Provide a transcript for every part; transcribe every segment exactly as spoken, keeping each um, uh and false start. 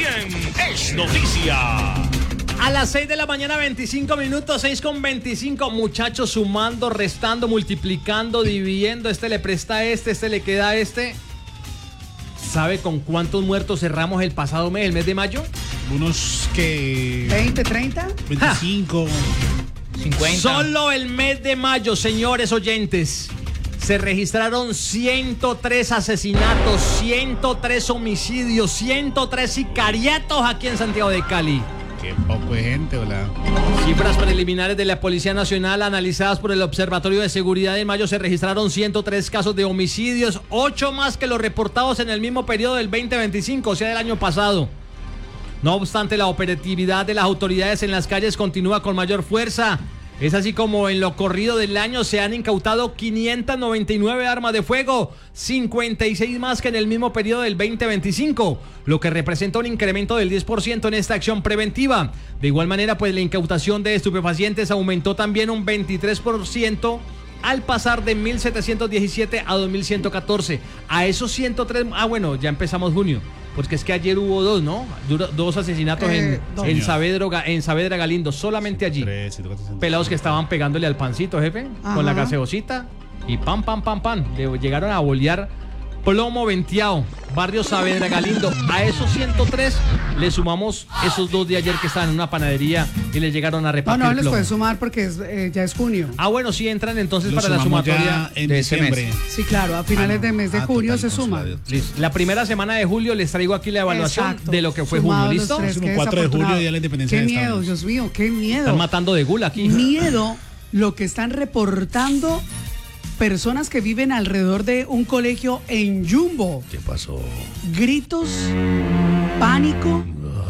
también es noticia. A las seis de la mañana, veinticinco minutos, seis con veinticinco. Muchachos, sumando, restando, multiplicando, dividiendo. Este le presta a este, este le queda a este. ¿Sabe con cuántos muertos cerramos el pasado mes, el mes de mayo? Unos que... ¿veinte, treinta? veinticinco. cincuenta. Solo el mes de mayo, señores oyentes, se registraron ciento tres asesinatos, ciento tres homicidios, ciento tres sicariatos aquí en Santiago de Cali. Qué poco de gente, hola. Cifras preliminares de la Policía Nacional analizadas por el Observatorio de Seguridad. En mayo se registraron ciento tres casos de homicidios, ocho más que los reportados en el mismo periodo del veinte veinticinco, o sea, del año pasado. No obstante, la operatividad de las autoridades en las calles continúa con mayor fuerza. Es así como en lo corrido del año se han incautado quinientas noventa y nueve armas de fuego, cincuenta y seis más que en el mismo periodo del veinte veinticinco, lo que representa un incremento del diez por ciento en esta acción preventiva. De igual manera, pues la incautación de estupefacientes aumentó también un veintitrés por ciento al pasar de mil setecientos diecisiete a dos mil ciento catorce. A esos ciento tres, ah bueno, ya empezamos junio. Porque es que ayer hubo dos, ¿no? Dos asesinatos eh, en, dos. en, Saavedra, en Saavedra Galindo, solamente allí. Tres, pelados que estaban pegándole al pancito, jefe, ajá, con la gaseosita. Y pam, pam, pam, pam. Le llegaron a bolear plomo venteado. Barrio Saavedra Galindo. A esos ciento tres le sumamos esos dos de ayer que estaban en una panadería y le llegaron a repartir. No, no les plomo. puede sumar porque es, eh, ya es junio. Ah, bueno, sí entran entonces Lo para la sumatoria en de diciembre. este mes. Sí, claro, a finales ah, no. de mes de ah, junio total, se suma. Listo. La primera semana de julio les traigo aquí la evaluación. Exacto. De lo que fue Sumados junio. ¿Listo? Tres, cuatro de julio, día de la independencia. Qué de miedo, Dios mío, qué miedo. Están matando de gula aquí. Miedo lo que están reportando personas que viven alrededor de un colegio en Jumbo. ¿Qué pasó? Gritos, pánico.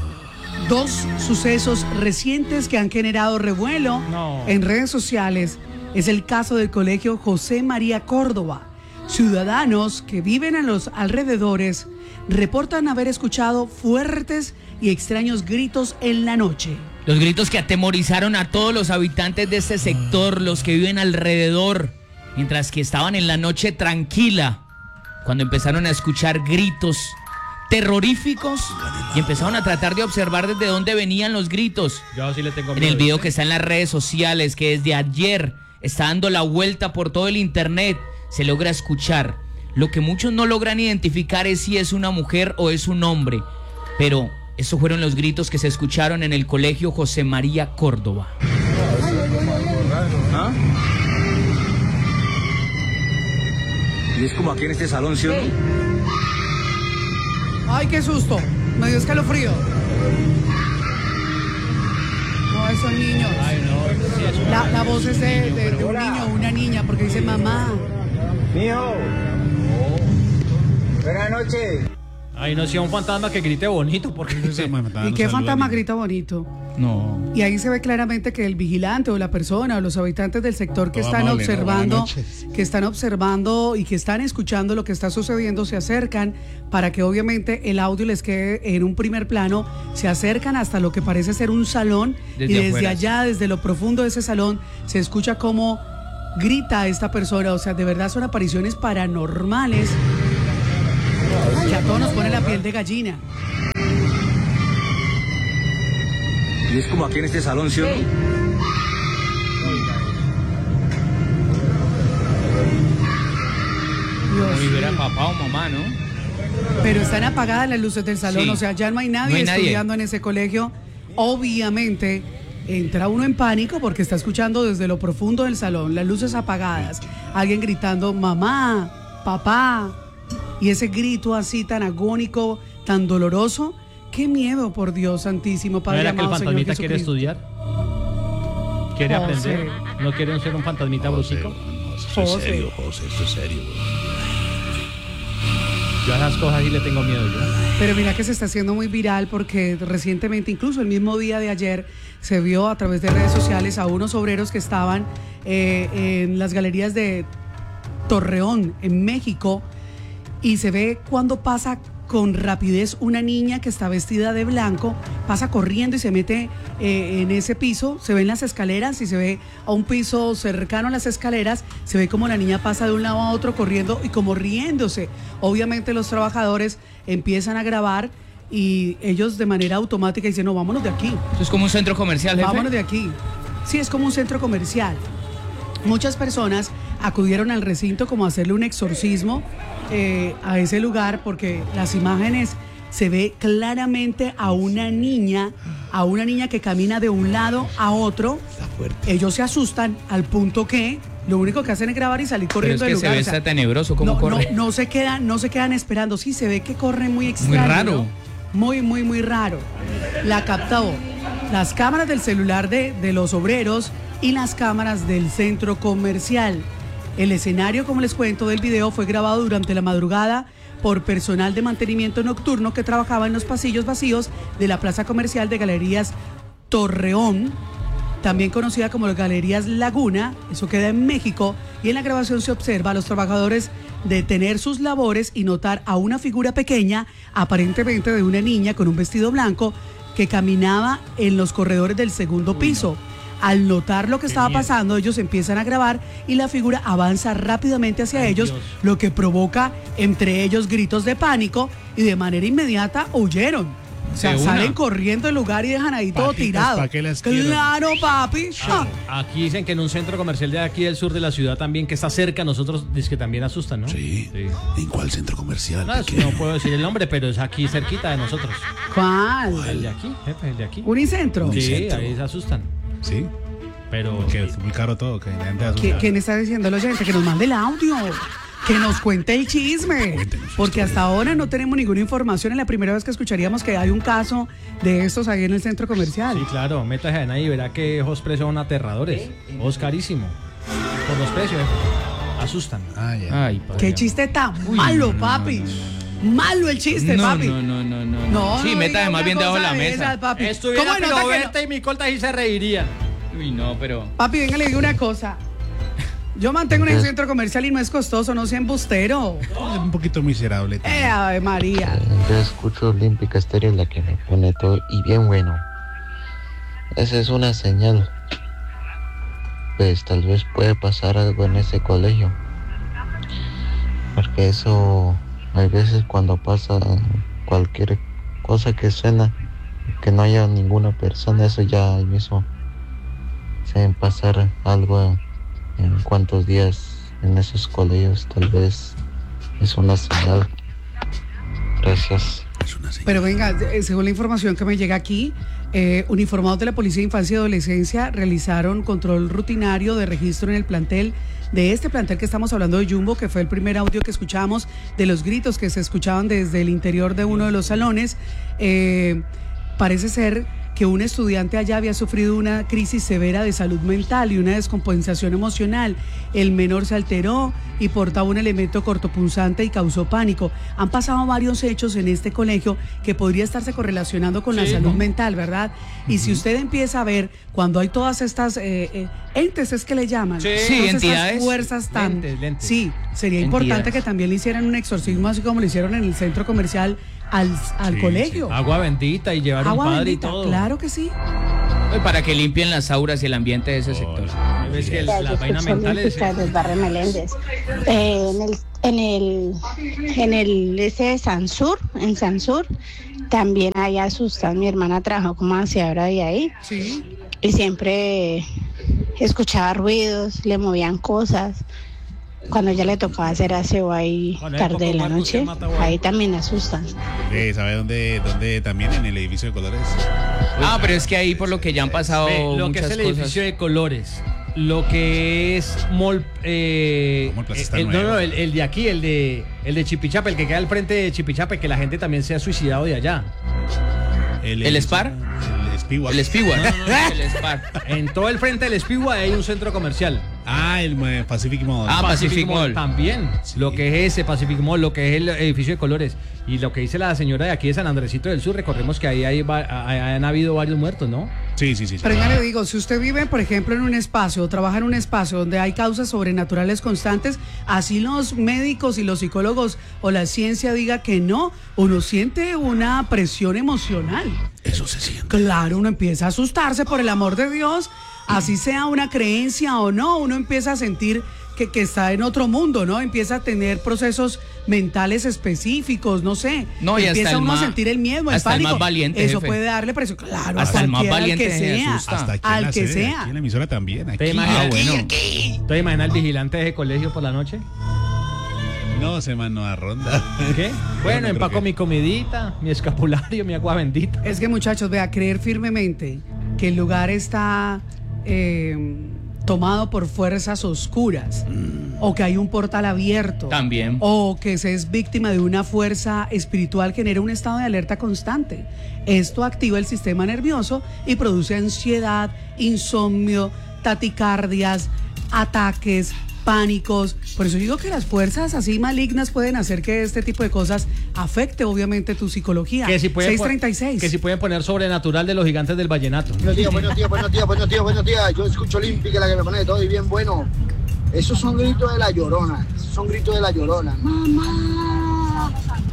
Dos sucesos recientes que han generado revuelo no. en redes sociales. Es el caso del colegio José María Córdoba. Ciudadanos que viven en los alrededores reportan haber escuchado fuertes y extraños gritos en la noche. Los gritos que atemorizaron a todos los habitantes de este sector, los que viven alrededor, mientras que estaban en la noche tranquila, cuando empezaron a escuchar gritos terroríficos y empezaron a tratar de observar desde dónde venían los gritos. Yo sí le tengo miedo. En el video que está en las redes sociales, que desde ayer está dando la vuelta por todo el internet, se logra escuchar. Lo que muchos no logran identificar es si es una mujer o es un hombre, pero esos fueron los gritos que se escucharon en el colegio José María Córdoba. ¿Ah? Y es como aquí en este salón, ¿sí o no? Ay, qué susto. Me dio escalofrío. No, esos niños. Ay, no. Sí, es la, la voz es de, de, de un niño o una niña, porque dice mamá. Mijo. Buenas noches. Ay, no sea un fantasma que grite bonito, porque ¿y qué fantasma grita bonito? No. Y ahí se ve claramente que el vigilante o la persona o los habitantes del sector que Todo están amable, observando, no, que están observando y que están escuchando lo que está sucediendo, se acercan para que obviamente el audio les quede en un primer plano, se acercan hasta lo que parece ser un salón desde y desde afuera. Allá, desde lo profundo de ese salón, se escucha cómo grita esta persona. O sea, de verdad son apariciones paranormales que a todos nos pone la piel de gallina. Y es como aquí en este salón, ¿sí o no? Como viviera papá o mamá, ¿no? Pero están apagadas las luces del salón, sí. O sea, ya no hay nadie no hay estudiando nadie. En ese colegio. Obviamente, entra uno en pánico porque está escuchando desde lo profundo del salón, las luces apagadas, alguien gritando, mamá, papá, y ese grito así tan agónico, tan doloroso. Qué miedo, por Dios santísimo, Padre ¿No era amado, que el fantasmita quiere estudiar? ¿Quiere José. aprender? ¿No quiere ser un fantasmita brusico? Esto es serio, José, esto es serio. Yo a esas cosas sí le tengo miedo yo. Pero mira que se está haciendo muy viral porque recientemente, incluso el mismo día de ayer, se vio a través de redes sociales a unos obreros que estaban eh, en las galerías de Torreón, en México, y se ve cuando pasa con rapidez una niña que está vestida de blanco, pasa corriendo y se mete eh, en ese piso, se ven las escaleras y se ve a un piso cercano a las escaleras, se ve como la niña pasa de un lado a otro corriendo y como riéndose. Obviamente los trabajadores empiezan a grabar y ellos de manera automática dicen, no, vámonos de aquí. Eso es como un centro comercial, jefe. Vámonos de aquí. Sí, es como un centro comercial. Muchas personas acudieron al recinto como a hacerle un exorcismo eh, a ese lugar porque las imágenes se ve claramente a una niña, a una niña que camina de un lado a otro. Ellos se asustan al punto que lo único que hacen es grabar y salir corriendo Pero es que del lugar. se ve O sea, está tenebroso cómo no, corre. No, no se quedan, no se quedan esperando. Sí, se ve que corre muy extraño. raro. ¿no? Muy, muy, muy raro. La captó las cámaras del celular de, de los obreros y las cámaras del centro comercial. El escenario, como les cuento, del video fue grabado durante la madrugada por personal de mantenimiento nocturno que trabajaba en los pasillos vacíos de la plaza comercial de Galerías Torreón, también conocida como Galerías Laguna. Eso queda en México, y en la grabación se observa a los trabajadores detener sus labores y notar a una figura pequeña, aparentemente de una niña con un vestido blanco, que caminaba en los corredores del segundo piso. Al notar lo que estaba pasando, ellos empiezan a grabar y la figura avanza rápidamente hacia Ay, ellos, Dios. lo que provoca entre ellos gritos de pánico, y de manera inmediata huyeron. O sea, De una. salen corriendo del lugar y dejan ahí todo Papitas, tirado. ¿pa' qué las quiero? Claro, papi. Ah, Ah. aquí dicen que en un centro comercial de aquí del sur de la ciudad también, que está cerca, nosotros dice que también asustan, ¿no? Sí. ¿En cuál centro comercial? No, eso no puedo decir el nombre, pero es aquí cerquita de nosotros. ¿Cuál? El de aquí, jefe, el de aquí. ¿Unicentro? Sí, Unicentro. ahí se asustan. Sí. Pero Porque es muy caro todo. Que la gente asusta. ¿Qui- ¿Quién está diciendo el oyente? Que nos mande el audio. Que nos cuente el chisme. Cuéntenos su Porque historia. hasta ahora no tenemos ninguna información. Es la primera vez que escucharíamos que hay un caso de estos ahí en el centro comercial. sí, claro, métase en ahí y verá que esos precios son aterradores. Os carísimo. Por los precios, jefe. Asustan. Ah, ya. Ay, papi. Qué chiste tan malo, papi. Malo el chiste, no, papi. no, no, no, no, No, Sí, no métase diga más una bien debajo de cosa la de mesa. esas, papi. Estuviera ¿Cómo nota que no? Roberta y mi colta y se reirían. Uy, no, pero... Papi, venga, le digo una cosa. Yo mantengo en el centro comercial y no es costoso, no sea embustero. Es un poquito miserable. Eh, Ave María. Yo escucho Olímpica Estéreo, la que me pone todo y bien bueno. Esa es una señal. Pues tal vez puede pasar algo en ese colegio. Porque eso, hay veces cuando pasa cualquier cosa que suena, que no haya ninguna persona, eso ya ahí mismo se debe pasar algo en cuantos días en esos colegios. Tal vez es una señal. Gracias. Es una señal. Pero venga, eh, según la información que me llega aquí, eh, uniformados de la Policía de Infancia y Adolescencia realizaron control rutinario de registro en el plantel, de este plantel que estamos hablando de Jumbo, que fue el primer audio que escuchamos de los gritos que se escuchaban desde el interior de uno de los salones. Eh, parece ser que un estudiante allá había sufrido una crisis severa de salud mental y una descompensación emocional. El menor se alteró y portaba un elemento cortopunzante y causó pánico. Han pasado varios hechos en este colegio que podría estarse correlacionando con la Sí, salud ¿no? mental, ¿verdad? Y si usted empieza a ver cuando hay todas estas eh, eh, entes, es que le llaman, Sí. todas Sí, estas entidades. fuerzas tan... Lentes, lentes. Sí, sería importante Entidades. que también le hicieran un exorcismo así como lo hicieron en el centro comercial al, al Sí, colegio. Agua bendita y llevar un Agua padre bendita, y todo. claro que sí. Pues para que limpien las auras y el ambiente de ese sector. Es que el- Ya, yo las vainas escucho mentales. Olímpica del barrio Meléndez. Eh, en el en el en el ese de Sansur, en Sansur también hay asustan. Mi hermana trabajó como aseadora de ahí Sí. y siempre escuchaba ruidos, le movían cosas. Cuando ya le tocaba hacer aseo ahí Cuando hay tarde de pocos la muertos, ¿quién noche, mata, güey? ahí también asustan. Eh, ¿Sabe dónde, dónde también? En el edificio de colores. Ah, pero es que ahí por lo que ya han pasado Ve, lo que es muchas el cosas. edificio de colores, lo que es Mall, eh, Mall Plaza está el, no, nuevo. no, el, el de aquí, el de el de Chipichape, el que queda al frente de Chipichape, que la gente también se ha suicidado de allá. ¿El edificio- Spar? El Spiwa. El Spigua. El Spar. En todo el frente del Espigua hay un centro comercial. Ah, el eh, Pacific Mall. Ah, Pacific Mall. También, Sí. lo que es ese Pacific Mall, lo que es el edificio de colores. Y lo que dice la señora de aquí de San Andresito del Sur, recordemos que ahí hay, va- hay- han habido varios muertos, ¿no? Sí, sí, sí. sí. Pero ya le digo, si usted vive, por ejemplo, en un espacio o trabaja en un espacio donde hay causas sobrenaturales constantes, así los médicos y los psicólogos o la ciencia diga que no, uno siente una presión emocional. Eso se siente. Claro, uno empieza a asustarse, por el amor de Dios, así sea una creencia o no, uno empieza a sentir que, que está en otro mundo, ¿no? Empieza a tener procesos mentales específicos, no sé. No, y hasta empieza el uno más- a sentir el miedo, el hasta el pánico. más valiente, Eso jefe. puede darle presión, claro, Hasta a el más cualquiera, valiente al que se sea. asusta. Hasta aquí al en la que sede, sea. aquí en la emisora también. Aquí. ¿Te imaginas, Ah, bueno. ¿Te imaginas el vigilante de ese colegio por la noche? No, se mandó a ronda. ¿Qué? no Bueno, creo empaco que- mi comidita, mi escapulario, mi agua bendita. Es que muchachos, vea, creer firmemente que el lugar está eh, tomado por fuerzas oscuras, o que hay un portal abierto, También. o que se es víctima de una fuerza espiritual, genera un estado de alerta constante. Esto activa el sistema nervioso y produce ansiedad, insomnio, taticardias, ataques, pánicos. Por eso digo que las fuerzas así malignas pueden hacer que este tipo de cosas afecte obviamente tu psicología. Que si pueden, seis pon- treinta y seis. que si pueden poner Sobrenatural de los Gigantes del Vallenato. Buenos días, buenos días, buenos días, buenos días, buenos días. Yo escucho Olímpica, la que me pone de todo y bien bueno. Esos son gritos de la Llorona. Esos son gritos de la Llorona. Mamá.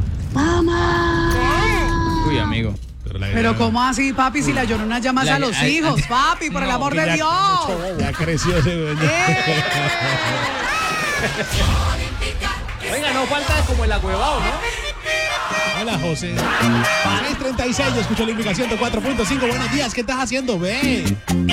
Mamá. Uy, amigo. Pero, la- Pero ¿cómo así, papi, si la Llorona llamas La- a los ay, hijos, ay, papi, por el no, amor que de ya- Dios? Ya creció ese. Oiga, no falta como el agüevado, ¿no? Hola, José. seis treinta y seis, yo escucho Olímpica ciento cuatro punto cinco. Buenos días, ¿qué estás haciendo, ve?